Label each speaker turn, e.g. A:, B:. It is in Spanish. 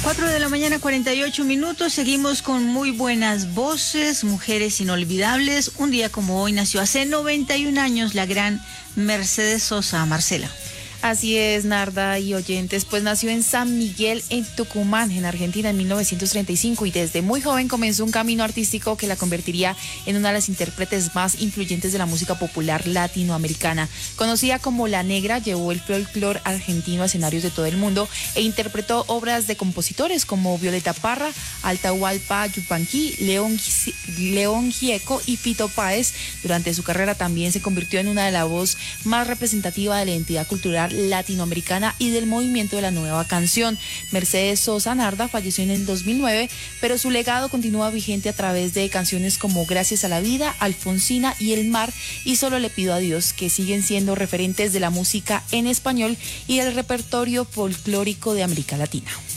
A: 4 de la mañana, 48 minutos. Seguimos con muy buenas voces, mujeres inolvidables. Un día como hoy nació hace 91 años la gran Mercedes Sosa. Marcela.
B: Así es, Narda y oyentes, pues nació en San Miguel, en Tucumán, en Argentina, en 1935, y desde muy joven comenzó un camino artístico que la convertiría en una de las intérpretes más influyentes de la música popular latinoamericana. Conocida como La Negra, llevó el folclore argentino a escenarios de todo el mundo e interpretó obras de compositores como Violeta Parra, Atahualpa Yupanqui, León Gieco y Fito Páez. Durante su carrera también se convirtió en una de las voces más representativas de la identidad cultural latinoamericana y del movimiento de la nueva canción. Mercedes Sosa Narda falleció en el 2009, pero su legado continúa vigente a través de canciones como Gracias a la Vida, Alfonsina y El Mar y Solo le pido a Dios, que siguen siendo referentes de la música en español y del repertorio folclórico de América Latina.